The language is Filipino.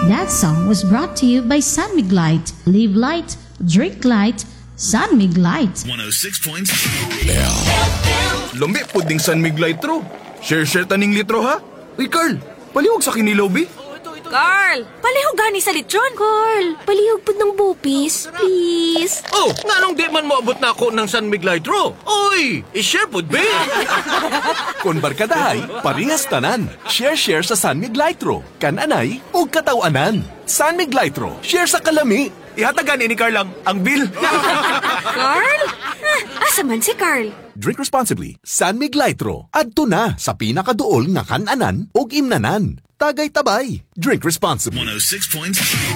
That song was brought to you by San Mig Light. Live light, drink light, San Mig Light. 106.7. Lambi po ding San Mig Litro. Share taning litro ha. Uy Carl, palihog sa kinilaw bi. Carl, palihog gani sa litron. Carl, palihog po ng bupis, please. Oh, nga nung di man moabot na ako ng San Mig Litro. Oy, i-share po ba? Kon barkadahay, parehas tanan. Share sa San Mig Litro. Kananay o katawanan. San Mig Litro, share sa kalami. Ihatagan ni Carl ang bill. Carl? Asa man si Carl? Drink responsibly. San Mig Litro. Adto na sa pinakaduol nga kananan o imnanan. Tagay tabay. Drink responsibly. 106.7.